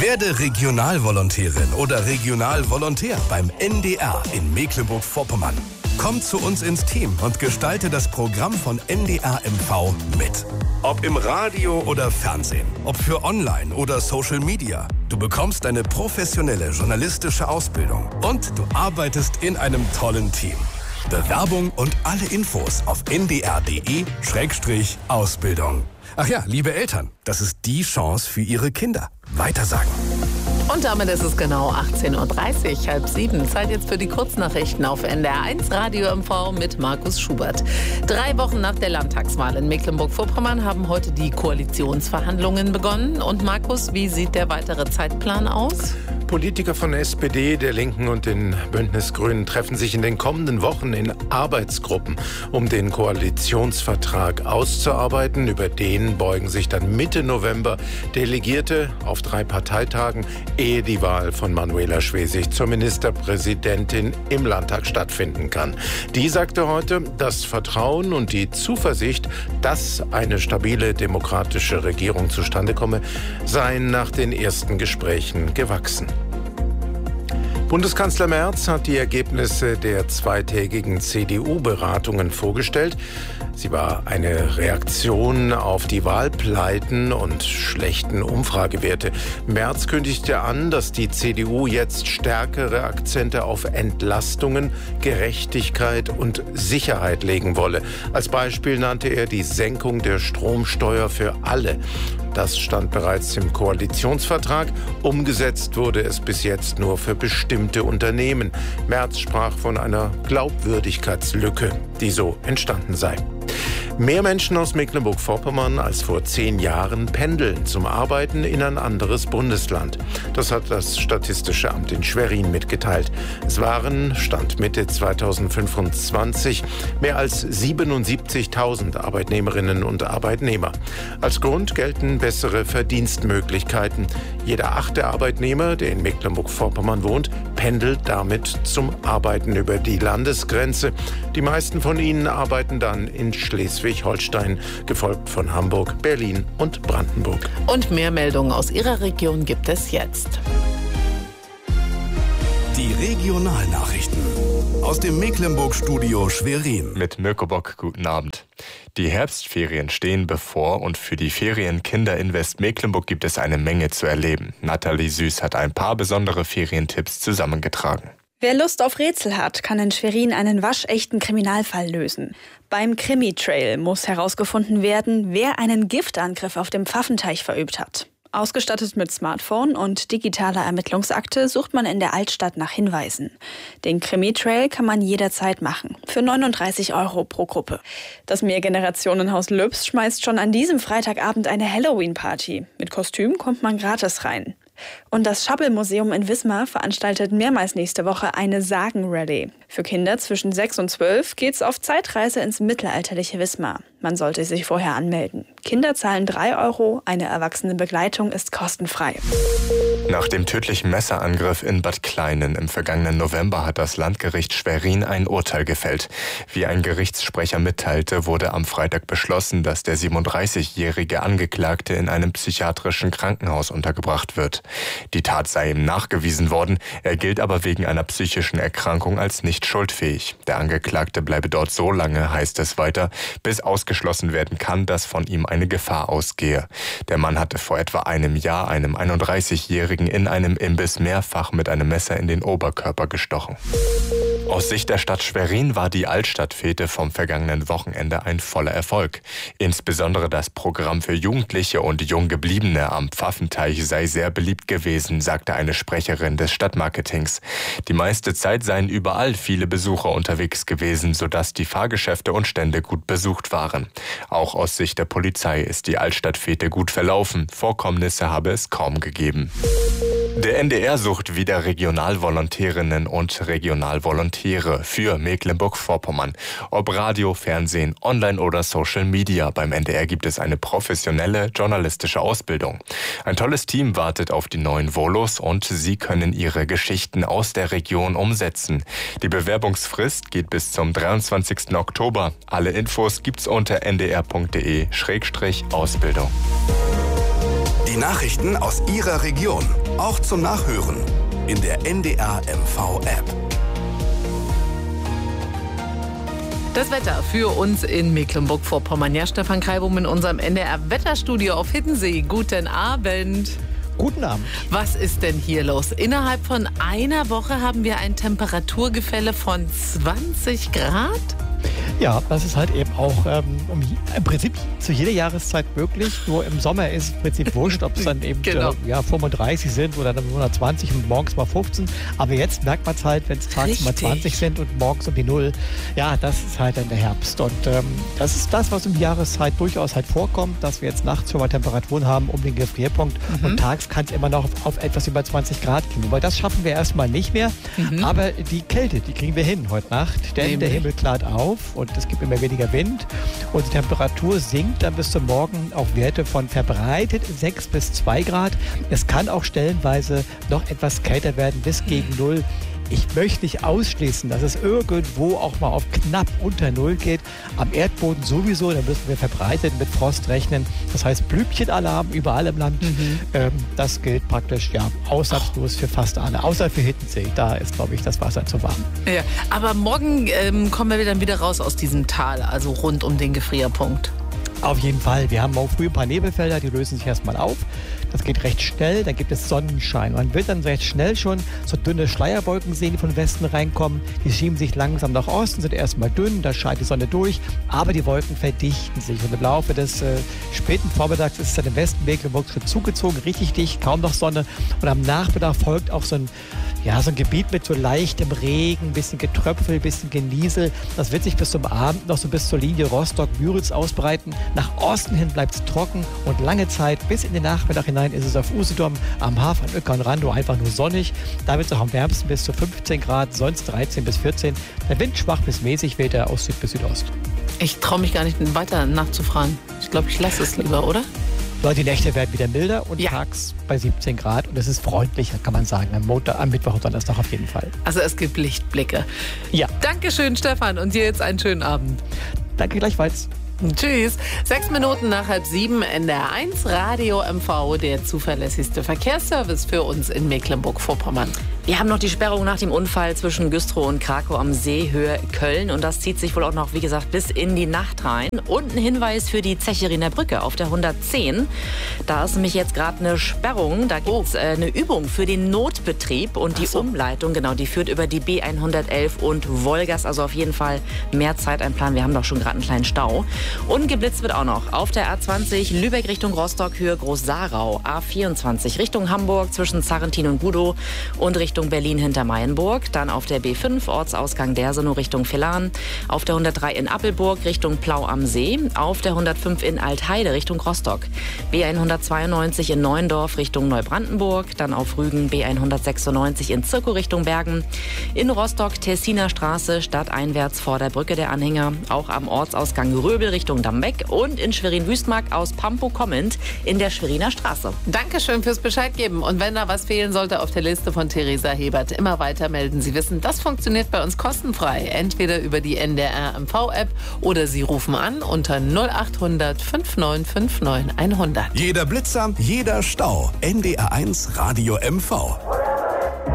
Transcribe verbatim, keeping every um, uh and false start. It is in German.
Werde Regionalvolontärin oder Regionalvolontär beim N D R in Mecklenburg-Vorpommern. Komm zu uns ins Team und gestalte das Programm von N D R M V mit. Ob im Radio oder Fernsehen, ob für Online oder Social Media. Du bekommst eine professionelle journalistische Ausbildung und du arbeitest in einem tollen Team. Bewerbung und alle Infos auf n d r punkt d e Schrägstrich Ausbildung. Ach ja, liebe Eltern, das ist die Chance für Ihre Kinder. Weitersagen. Und damit ist es genau achtzehn Uhr dreißig, halb sieben. Zeit jetzt für die Kurznachrichten auf N D R eins Radio M V mit Markus Schubert. Drei Wochen nach der Landtagswahl in Mecklenburg-Vorpommern haben heute die Koalitionsverhandlungen begonnen. Und Markus, wie sieht der weitere Zeitplan aus? Politiker von S P D, der Linken und den Bündnisgrünen treffen sich in den kommenden Wochen in Arbeitsgruppen, um den Koalitionsvertrag auszuarbeiten. Über den beugen sich dann Mitte November Delegierte auf drei Parteitagen, ehe die Wahl von Manuela Schwesig zur Ministerpräsidentin im Landtag stattfinden kann. Die sagte heute, das Vertrauen und die Zuversicht, dass eine stabile demokratische Regierung zustande komme, seien nach den ersten Gesprächen gewachsen. Bundeskanzler Merz hat die Ergebnisse der zweitägigen C D U-Beratungen vorgestellt. Sie war eine Reaktion auf die Wahlpleiten und schlechten Umfragewerte. Merz kündigte an, dass die C D U jetzt stärkere Akzente auf Entlastungen, Gerechtigkeit und Sicherheit legen wolle. Als Beispiel nannte er die Senkung der Stromsteuer für alle. Das stand bereits im Koalitionsvertrag. Umgesetzt wurde es bis jetzt nur für bestimmte Unternehmen. Merz sprach von einer Glaubwürdigkeitslücke, die so entstanden sei. Mehr Menschen aus Mecklenburg-Vorpommern als vor zehn Jahren pendeln zum Arbeiten in ein anderes Bundesland. Das hat das Statistische Amt in Schwerin mitgeteilt. Es waren, Stand Mitte zweitausendfünfundzwanzig, mehr als siebenundsiebzigtausend Arbeitnehmerinnen und Arbeitnehmer. Als Grund gelten bessere Verdienstmöglichkeiten. Jeder achte Arbeitnehmer, der in Mecklenburg-Vorpommern wohnt, pendelt damit zum Arbeiten über die Landesgrenze. Die meisten von ihnen arbeiten dann in Schleswig-Holstein, gefolgt von Hamburg, Berlin und Brandenburg. Und mehr Meldungen aus Ihrer Region gibt es jetzt. Die Regionalnachrichten aus dem Mecklenburg-Studio Schwerin. Mit Mirko Bock, guten Abend. Die Herbstferien stehen bevor und für die Ferienkinder in Westmecklenburg gibt es eine Menge zu erleben. Nathalie Süß hat ein paar besondere Ferientipps zusammengetragen. Wer Lust auf Rätsel hat, kann in Schwerin einen waschechten Kriminalfall lösen. Beim Krimi-Trail muss herausgefunden werden, wer einen Giftangriff auf dem Pfaffenteich verübt hat. Ausgestattet mit Smartphone und digitaler Ermittlungsakte sucht man in der Altstadt nach Hinweisen. Den Krimi-Trail kann man jederzeit machen, für neununddreißig Euro pro Gruppe. Das Mehrgenerationenhaus Lübs schmeißt schon an diesem Freitagabend eine Halloween-Party. Mit Kostüm kommt man gratis rein. Und das Schabbel-Museum in Wismar veranstaltet mehrmals nächste Woche eine Sagen-Rallye. Für Kinder zwischen sechs und zwölf geht's auf Zeitreise ins mittelalterliche Wismar. Man sollte sich vorher anmelden. Kinder zahlen drei Euro, eine erwachsene Begleitung ist kostenfrei. Nach dem tödlichen Messerangriff in Bad Kleinen im vergangenen November hat das Landgericht Schwerin ein Urteil gefällt. Wie ein Gerichtssprecher mitteilte, wurde am Freitag beschlossen, dass der siebenunddreißigjährige Angeklagte in einem psychiatrischen Krankenhaus untergebracht wird. Die Tat sei ihm nachgewiesen worden, er gilt aber wegen einer psychischen Erkrankung als nicht schuldfähig. Der Angeklagte bleibe dort so lange, heißt es weiter, bis ausgeschlossen werden kann, dass von ihm eine Gefahr ausgehe. Der Mann hatte vor etwa einem Jahr einem einunddreißigjährigen in einem Imbiss mehrfach mit einem Messer in den Oberkörper gestochen. Aus Sicht der Stadt Schwerin war die Altstadtfete vom vergangenen Wochenende ein voller Erfolg. Insbesondere das Programm für Jugendliche und Junggebliebene am Pfaffenteich sei sehr beliebt gewesen, sagte eine Sprecherin des Stadtmarketings. Die meiste Zeit seien überall viele Besucher unterwegs gewesen, sodass die Fahrgeschäfte und Stände gut besucht waren. Auch aus Sicht der Polizei ist die Altstadtfete gut verlaufen. Vorkommnisse habe es kaum gegeben. Der N D R sucht wieder Regionalvolontärinnen und Regionalvolontäre für Mecklenburg-Vorpommern. Ob Radio, Fernsehen, Online oder Social Media, beim N D R gibt es eine professionelle journalistische Ausbildung. Ein tolles Team wartet auf die neuen Volos und sie können ihre Geschichten aus der Region umsetzen. Die Bewerbungsfrist geht bis zum dreiundzwanzigsten Oktober. Alle Infos gibt's unter n d r punkt d e Schrägstrich Ausbildung. Die Nachrichten aus Ihrer Region Auch zum Nachhören in der N D R M V App. Das Wetter für uns in Mecklenburg-Vorpommern. Ja, Stefan Kreibum in unserem N D R-Wetterstudio auf Hiddensee. Guten Abend. Guten Abend. Was ist denn hier los? Innerhalb von einer Woche haben wir ein Temperaturgefälle von zwanzig Grad? Ja, das ist halt eben auch ähm, um, im Prinzip zu jeder Jahreszeit möglich. Nur im Sommer ist es im Prinzip wurscht, ob es dann eben genau. äh, ja, fünfunddreißig sind oder dann hundertzwanzig und morgens mal fünfzehn. Aber jetzt merkt man es halt, wenn es tags mal zwanzig sind und morgens um die Null. Ja, das ist halt dann der Herbst. Und ähm, das ist das, was um die Jahreszeit durchaus halt vorkommt, dass wir jetzt nachts schon mal Temperaturen haben um den Gefrierpunkt. Mhm. Und tags kann es immer noch auf, auf etwas über zwanzig Grad gehen. Wobei das schaffen wir erstmal nicht mehr. Mhm. Aber die Kälte, die kriegen wir hin heute Nacht. Denn der Himmel klart auf und es gibt immer weniger Wind und die Temperatur sinkt dann bis zum Morgen auf Werte von verbreitet sechs bis zwei Grad. Es kann auch stellenweise noch etwas kälter werden bis gegen null. Ich möchte nicht ausschließen, dass es irgendwo auch mal auf knapp unter Null geht. Am Erdboden sowieso, da müssen wir verbreitet mit Frost rechnen. Das heißt Blümchenalarm überall im Land. Mhm. Ähm, das gilt praktisch ja ausnahmslos für fast alle. Außer für Hiddensee, da ist, glaube ich, das Wasser zu warm. Ja, aber morgen ähm, kommen wir dann wieder raus aus diesem Tal, also rund um den Gefrierpunkt. Auf jeden Fall. Wir haben auch früh ein paar Nebelfelder, die lösen sich erstmal auf. Das geht recht schnell, dann gibt es Sonnenschein. Man wird dann recht schnell schon so dünne Schleierwolken sehen, die von Westen reinkommen. Die schieben sich langsam nach Osten, sind erstmal dünn, da scheint die Sonne durch, aber die Wolken verdichten sich. Und im Laufe des äh, späten Vormittags ist es dann im Westen Mecklenburgs zugezogen, richtig dicht, kaum noch Sonne. Und am Nachmittag folgt auch so ein, ja, so ein Gebiet mit so leichtem Regen, ein bisschen Getröpfel, ein bisschen Geniesel. Das wird sich bis zum Abend noch so bis zur Linie Rostock-Müritz ausbreiten. Nach Osten hin bleibt es trocken und lange Zeit bis in den Nachmittag hinein ist es auf Usedom, am Hafen, Uecker und Randow einfach nur sonnig. Da wird es auch am wärmsten bis zu fünfzehn Grad, sonst dreizehn bis vierzehn. Der Wind schwach bis mäßig weht er aus Süd bis Südost. Ich traue mich gar nicht weiter nachzufragen. Ich glaube, ich lasse es lieber, oder? Die Nächte werden wieder milder und ja. tags bei siebzehn Grad. Und es ist freundlicher, kann man sagen, am, Montag, am Mittwoch und Donnerstag auf jeden Fall. Also es gibt Lichtblicke. Ja. Dankeschön, Stefan. Und dir jetzt einen schönen Abend. Danke gleichfalls. Tschüss. Sechs Minuten nach halb sieben, N D R eins Radio M V, der zuverlässigste Verkehrsservice für uns in Mecklenburg-Vorpommern. Wir haben noch die Sperrung nach dem Unfall zwischen Güstrow und Krakow am See, Höhe Köln. Und das zieht sich wohl auch noch, wie gesagt, bis in die Nacht rein. Und ein Hinweis für die Zecheriner Brücke auf der hundertzehn. Da ist nämlich jetzt gerade eine Sperrung. Da gibt es oh. äh, eine Übung für den Notbetrieb und die so. Umleitung. Genau, die führt über die B hundertelf und Wolgast. Also auf jeden Fall mehr Zeit einplanen. Wir haben doch schon gerade einen kleinen Stau. Und geblitzt wird auch noch auf der A zwanzig Lübeck Richtung Rostock, Höhe Groß-Sarau. A vierundzwanzig Richtung Hamburg zwischen Zarrentin und Gudow und Richtung Berlin hinter Mayenburg. Dann auf der B fünf Ortsausgang Dersenow Richtung Villaren. Auf der hundertdrei in Appelburg Richtung Plau am See. Auf der hundertfünf in Altheide Richtung Rostock. B hundertzweiundneunzig in Neuendorf Richtung Neubrandenburg. Dann auf Rügen B hundertsechsundneunzig in Zirkow Richtung Bergen. In Rostock Tessiner Straße stadteinwärts vor der Brücke der Anhänger. Auch am Ortsausgang Röbel Richtung Dambeck und in Schwerin-Wüstmark aus Pampo kommend in der Schweriner Straße. Dankeschön fürs Bescheid geben. Und wenn da was fehlen sollte auf der Liste von Theresa Hebert, immer weiter melden. Sie wissen, das funktioniert bei uns kostenfrei. Entweder über die N D R M V-App oder Sie rufen an unter null acht hundert fünf neun fünf neun hundert. Jeder Blitzer, jeder Stau. N D R eins Radio M V.